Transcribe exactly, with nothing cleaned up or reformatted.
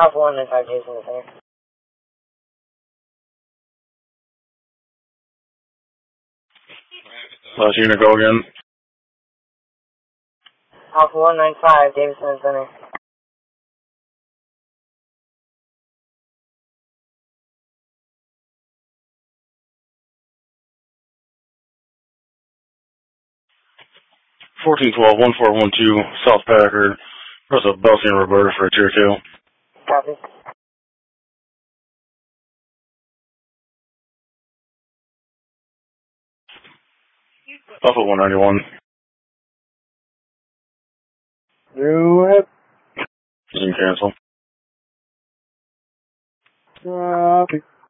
Alpha one nine five, Jason, the center. Last unit, go again. Alpha one nine five, Davidson Center. fourteen twelve, one four one two, South Packard. Press a Belsian reverter for a tier two. Copy. Alpha one ninety-one. Do it. You can cancel. Copy.